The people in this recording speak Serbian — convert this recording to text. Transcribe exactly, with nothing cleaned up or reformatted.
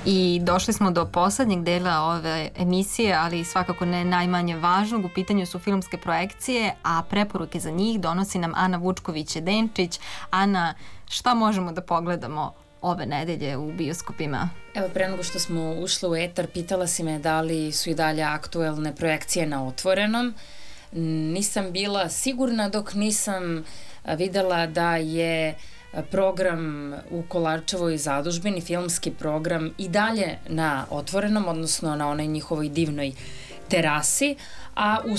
I došli smo do poslednjeg dela ove emisije, ali svakako ne najmanje važnog. U pitanju su filmske projekcije, a preporuke za njih donosi nam Ana Vučković-Denčić. Ana, šta možemo da pogledamo ove nedelje u bioskopima? Evo, pre nego što smo ušli u etar, pitala si me da li su i dalje aktuelne projekcije na Otvorenom. Nisam bila sigurna dok nisam videla da je program u Kolarčevoj zadužbini, filmski program, i dalje na Otvorenom, odnosno na onoj njihovoj divnoj terasi, a u